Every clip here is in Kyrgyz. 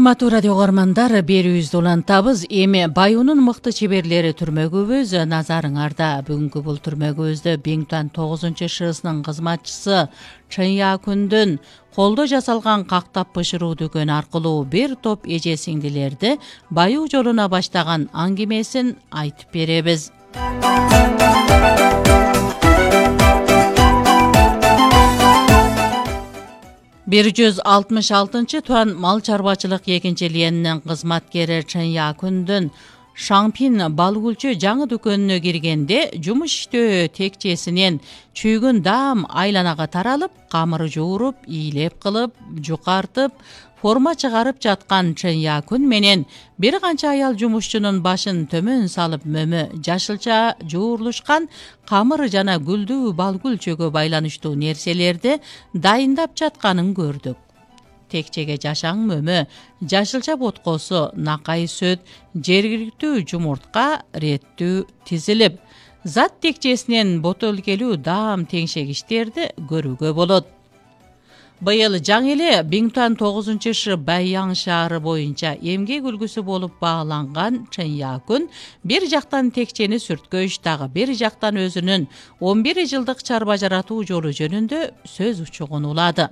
Урматтуу радио көрөрмандар, берүүбүздү улантабыз. Эми Байуунун мыкты чеберлери түрмөгүбүз назарыңарда. Бүгүнкү бул түрмөгүбүздө Бингтуан 9-ШСынын кызматчысы Чын Якундун колдо жасалган кактап бышыруу дүкөнү аркылуу бир топ эже сиңдилерди баюу жолуна баштаган аңгемесин айтып беребиз. 166 туан мал чарбачылык экинчи лиенинин кызматкери Чын Якундун Шаңпин балгүлчү жаңы дүкөнүнө киргенде жумуш иштөө текчесинен чүйгүн даам айланага таралып, камыр жууруп, ийлеп кылып, жукартып, форма чыгарып жаткан Чын Якун менен бир канча аял жумушчунун башын төмөн салып мөмө жашылча жуурулушкан камыр жана гүлдүү балгүлчөгө байланыштуу нерселерди дайындап жатканын көрдүк. Текчеге жашаң мөмө, жашылча боткосу, накай сөт, жергиликтүү жумуртка реттүү тизилип, зат текчесинен ботөлкелүү даам теңшегичтерди көрүүгө болот. Быйыл жаңы эле Бингтуан 9-ШС Баян шаары боюнча эмгек үлгүсү болуп бааланган Чын Якун бир жактан текчени сүрткөч, дагы бир жактан өзүнүн 11 жылдык чарба жаратуу жолу жөнүндө сөз учугун улады.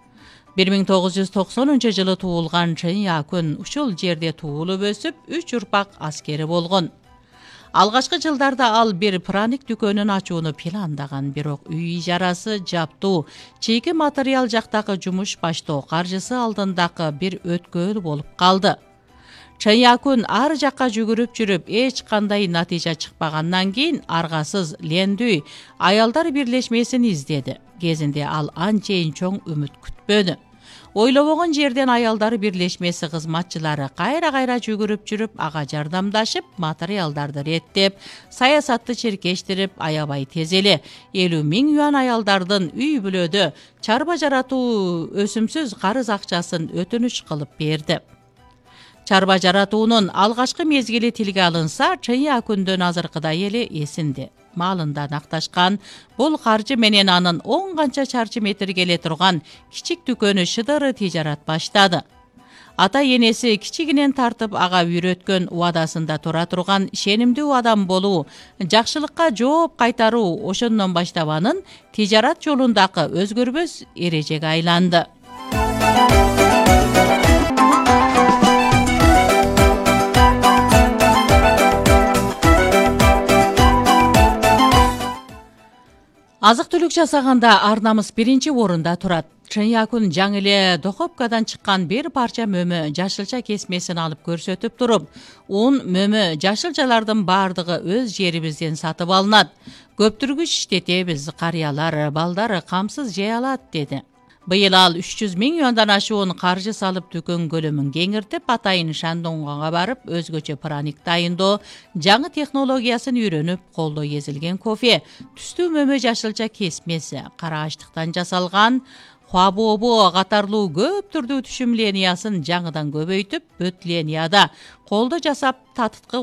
1990 жылы туулган Чын Якун ушул жерде туулуп өсүп, 3 урпак аскери болгон. Алгачкы жылдарда ал бир праник дүкөнүн ачууну пландаган, бирок үй ижарасы, жаптуу, чийки материал жактагы жумуш баштоо каржысы алдындагы бир өткөөл болуп калды. Чын Якун ар жакка жүгүрүп жүрүп, эч кандай натыйжа чыкпагандан кийин аргасыз лендүй аялдар бирлешмесин издеди. Кезинде ал анчейин чоң үмүт күтпөдү. Ойлобогон жерден аялдар бирлешмеси кызматчылары кайра-кайра жүгүрүп жүрүп, ага жардамдашып, материалдарды реттеп, саясатты чиркештирип, аябай тез эле 50 000 юан аялдардын үй бүлөдө чарба жаратуу өсүмсүз карыз акчасын өтүнүч кылып берди. Чарба жаратуунун алгачкы мезгили тилге алынса, Чын Якундун азыркыдай эле эсинде. Малында накташкан бул каржы менен анын 10 канча чарчы метр келе турган кичик дүкөнү шыдыры тижарат баштады. Ата энеси кичигинен тартып ага үйрөткөн убадасында тура турган ишенимдүү адам болуу, жакшылыкка жооп кайтаруу ошондон баштап анын тижарат жолундагы өзгөрбөс эрежеге айланды. Азык-түлүк жасаганда ар намыс биринчи орунда турат. Чын Якун жаңы эле Дохопкадан чыккан бир парча мөмө жашылча кесмесин алып көрсөтүп туруп, ун мөмө жашылчалардын бардыгы өз жерибизден сатып алынат. Көптүргүч иштетебиз, карыялар, балдар камсыз жей алат, деди. Быйыл ал 300 000 юандан ашуун каржы салып дүкөн көлөмүн кеңиртип, атайын Шандонгга барып, өзгөчө праник дайындоо, жаңы технологиясын үйрөнүп, колдо езилген кофе, түстүү мөмө жашылча кесмеси, кара ачтыктан жасалган хуабобо катарлуу көп түрдүү түшүм линиясын жаңыдан көбөйтүп, бөт линияда колдо жасап татыткы